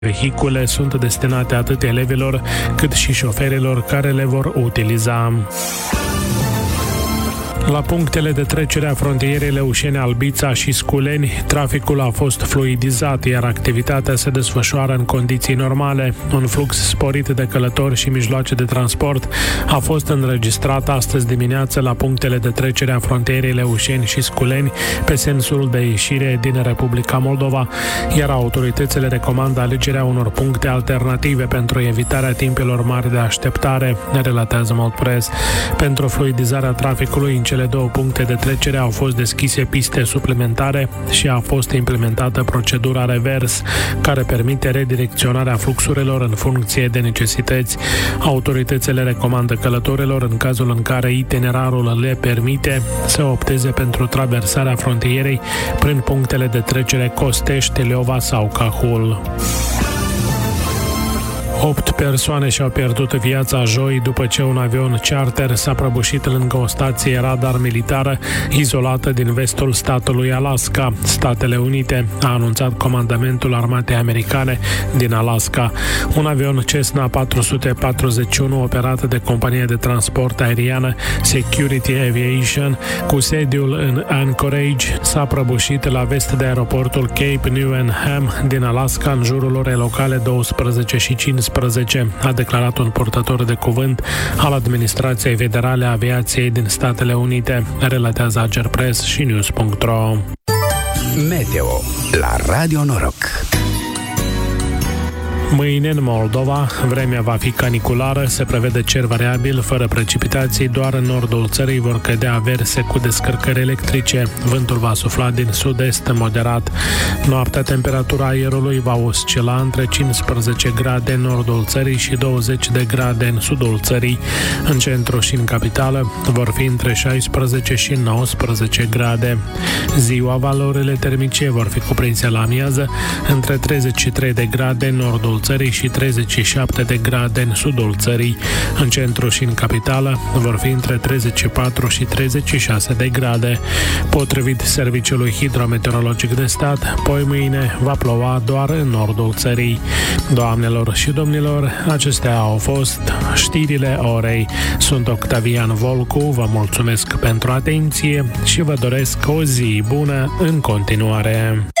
Vehicule sunt destinate atât elevilor cât și șoferilor care le vor utiliza. La punctele de trecere a frontierei Leușeni-Albița și Sculeni, traficul a fost fluidizat, iar activitatea se desfășoară în condiții normale. Un flux sporit de călători și mijloace de transport a fost înregistrat astăzi dimineață la punctele de trecere a frontierei Leușeni și Sculeni, pe sensul de ieșire din Republica Moldova, iar autoritățile recomandă alegerea unor puncte alternative pentru evitarea timpelor mari de așteptare, relatează Moldpress. Pentru fluidizarea traficului în cele două puncte de trecere au fost deschise piste suplimentare și a fost implementată procedura revers, care permite redirecționarea fluxurilor în funcție de necesități. Autoritățile recomandă călătorilor, în cazul în care itinerarul le permite, să opteze pentru traversarea frontierei prin punctele de trecere Costești, Leova sau Cahul. 8 persoane și-au pierdut viața joi după ce un avion charter s-a prăbușit lângă o stație radar militară izolată din vestul statului Alaska. Statele Unite a anunțat comandamentul armatei americane din Alaska. Un avion Cessna 441 operat de compania de transport aeriană Security Aviation cu sediul în Anchorage s-a prăbușit la vest de aeroportul Cape Newenham din Alaska în jurul orei locale 12:15, a declarat un purtător de cuvânt al Administrației Federale a Aviației din Statele Unite, relatează Ager Press și News.ro. Meteo la Radio Noroc. Mâine, în Moldova, vremea va fi caniculară, se prevede cer variabil, fără precipitații, doar în nordul țării vor cădea averse cu descărcări electrice. Vântul va sufla din sud-est moderat. Noaptea, temperatura aerului va oscila între 15 grade în nordul țării și 20 de grade în sudul țării. În centru și în capitală vor fi între 16 și 19 grade. Ziua, valorile termice vor fi cuprinse la amiază între 33 de grade în nordul țării și 37 de grade în sudul țării. În centru și în capitală vor fi între 34 și 36 de grade. Potrivit Serviciului Hidrometeorologic de Stat, poi mâine va ploua doar în nordul țării. Doamnelor și domnilor, acestea au fost știrile orei. Sunt Octavian Volcu, vă mulțumesc pentru atenție și vă doresc o zi bună în continuare.